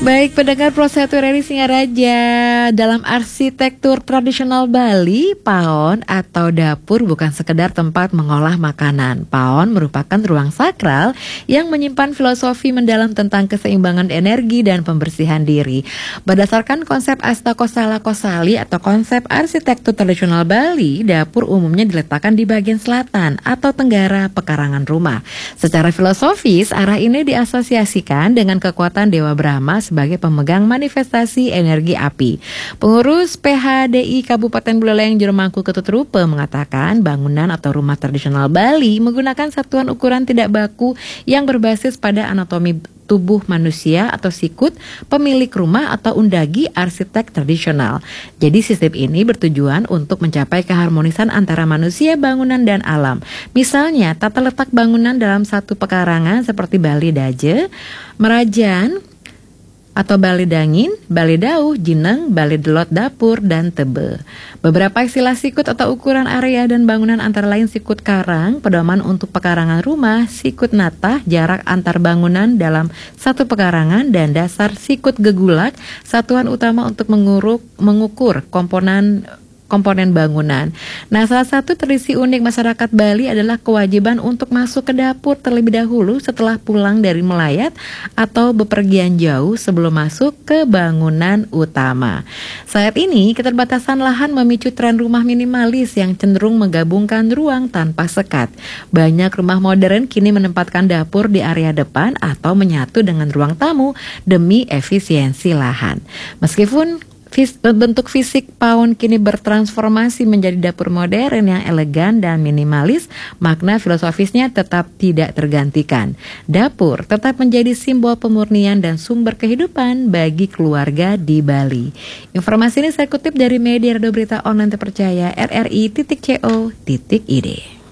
Baik, pendengar Prosetu RRI Singaraja, dalam arsitektur tradisional Bali, paon atau dapur bukan sekedar tempat mengolah makanan. Paon merupakan ruang sakral yang menyimpan filosofi mendalam tentang keseimbangan energi dan pembersihan diri. Berdasarkan konsep Asta Kosala Kosali atau konsep arsitektur tradisional Bali, dapur umumnya diletakkan di bagian selatan atau tenggara pekarangan rumah. Secara filosofis, arah ini diasosiasikan dengan kekuatan Dewa Brahma sebagai pemegang manifestasi energi api. Pengurus PHDI Kabupaten Buleleng Jurumangku Ketut Rupe mengatakan bangunan atau rumah tradisional Bali menggunakan satuan ukuran tidak baku yang berbasis pada anatomi tubuh manusia atau sikut pemilik rumah atau undagi arsitek tradisional. Jadi sistem ini bertujuan untuk mencapai keharmonisan antara manusia, bangunan, dan alam. Misalnya tata letak bangunan dalam satu pekarangan seperti Bali Daje, Merajan, atau Bali Dangin, Bali Dauh, Jineng, Bali Delot Dapur, dan Tebe. Beberapa istilah sikut atau ukuran area dan bangunan antara lain sikut karang, pedoman untuk pekarangan rumah, sikut natah, jarak antar bangunan dalam satu pekarangan, dan dasar sikut gegulak, satuan utama untuk mengukur komponen bangunan. Nah, salah satu tradisi unik masyarakat Bali adalah kewajiban untuk masuk ke dapur terlebih dahulu setelah pulang dari melayat atau bepergian jauh sebelum masuk ke bangunan utama. Saat ini, keterbatasan lahan memicu tren rumah minimalis yang cenderung menggabungkan ruang tanpa sekat. Banyak rumah modern kini menempatkan dapur di area depan atau menyatu dengan ruang tamu demi efisiensi lahan. Meskipun bentuk fisik paon kini bertransformasi menjadi dapur modern yang elegan dan minimalis, makna filosofisnya tetap tidak tergantikan. Dapur tetap menjadi simbol pemurnian dan sumber kehidupan bagi keluarga di Bali. Informasi ini saya kutip dari media radio berita online terpercaya RRI.co.id.